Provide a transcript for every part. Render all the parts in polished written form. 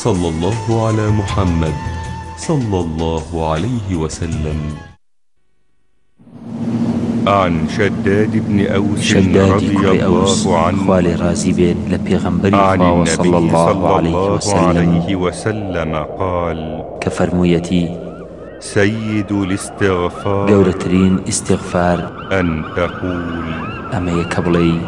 صلى الله على محمد صلى الله عليه وسلم. عن شداد بن أوس رضي الله عنه خوالي رازي بيت لبيغمبري عن صلى الله عليه وسلم قال: كفرمويتي سيد الاستغفار قولترين استغفار أن تقول: أما يكبلي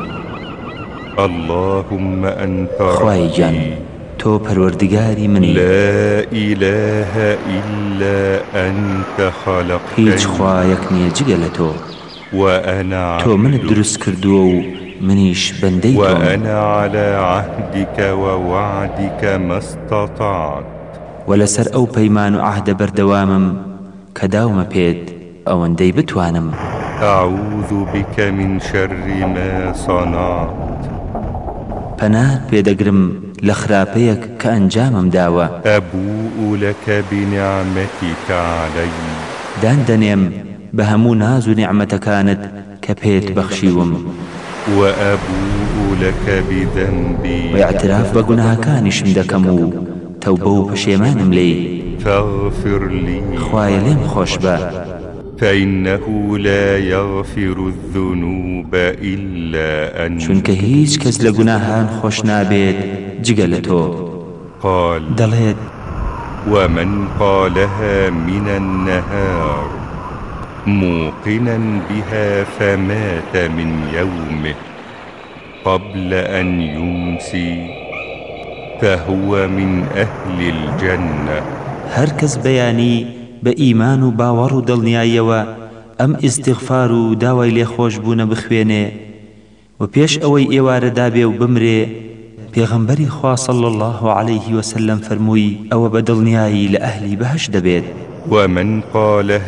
اللهم أنت خواهي جان ربي تو پروردگاری منی، لا إله إلا أنت خلقتني هیچ خواهیک نیه جگل تو، وأنا تو من عبدك درست کردو و منیش بندی تو، وأنا على عهدك ووعدك ما استطعت ولسر او پیمان و عهد بردوامم کداوم پید اوندی بتوانم. أعوذ بك من شر ما صنعت پناه پیدگرم لخراپیک که انجامم داوه، أبوء لك بنعمتك علي داندنیم بهمو ناز و نعمتکانت كبيت بخشيوم، وأبوء لك بذنبي واعتراف بقناها كانش مدكمو توبو بشيمانم لي، فاغفر لي خوايا ليم خوش با، فإنه لا يغفر الذنوب إلا أنت چونك هيج كز لقناهان خوش نابيت جگلتو. قال: دليت ومن قالها من النهار موقنا بها فمات من يومه قبل أن يمسي فهو من أهل الجنة. هركز بياني بإيمان و باور و دڵنیاییەوە ئەم ئیستیغفار و داوای لێخۆشبوونە بخوێنێ و پێش ئەوەی ئێوارە دابێ و بمرێ، پێغەمبەری خوا صلی الله عليه وسلم فەرمووی ئەوە بە دڵنیایی لە ئەهلی بەهەشت دەبێت. ومن قالها